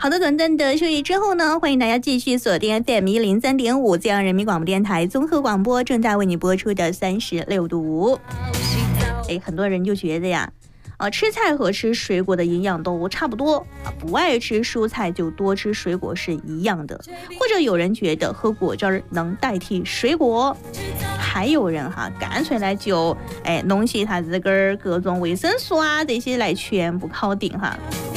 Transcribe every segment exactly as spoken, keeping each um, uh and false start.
好的，短暂的休息之后呢，欢迎大家继续锁定 F M 一零三点五，浙江人民广播电台综合广播正在为你播出的三十六度。哎，很多人就觉得呀，啊，吃菜和吃水果的营养都差不多啊，不爱吃蔬菜就多吃水果是一样的。或者有人觉得喝果汁儿能代替水果，还有人哈干脆来就哎弄些它这个各种维生素啊这些来全部靠顶哈。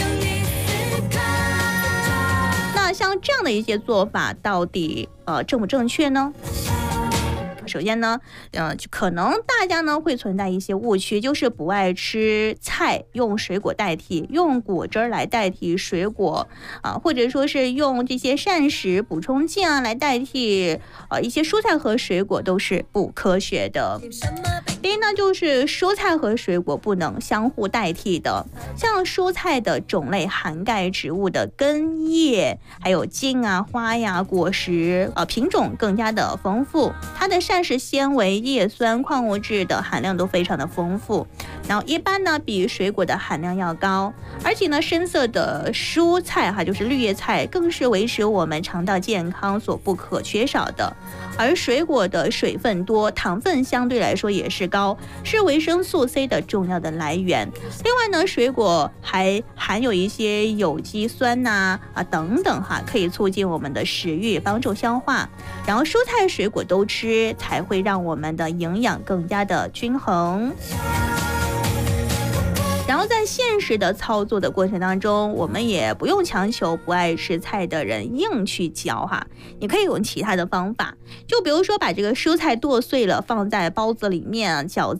那像这样的一些做法，到底呃正不正确呢？首先呢，呃，可能大家呢会存在一些误区，就是不爱吃菜，用水果代替，用果汁来代替水果啊，或者说是用这些膳食补充剂啊来代替呃一些蔬菜和水果，都是不科学的。第一呢，就是蔬菜和水果不能相互代替的。像蔬菜的种类涵盖植物的根叶，还有茎啊、花呀、果实，呃，品种更加的丰富，它的膳食纤维、叶酸、矿物质的含量都非常的丰富。然后一般呢比水果的含量要高，而且呢深色的蔬菜哈，就是绿叶菜，更是维持我们肠道健康所不可缺少的。而水果的水分多，糖分相对来说也是高，是维生素 C 的重要的来源。另外呢，水果还含有一些有机酸呐 啊, 啊等等哈，可以促进我们的食欲，帮助消化。然后蔬菜水果都吃，才会让我们的营养更加的均衡。然后在现实的操作的过程当中，我们也不用强求不爱吃菜的人硬去嚼哈，你可以用其他的方法，就比如说把这个蔬菜剁碎了放在包子里面，饺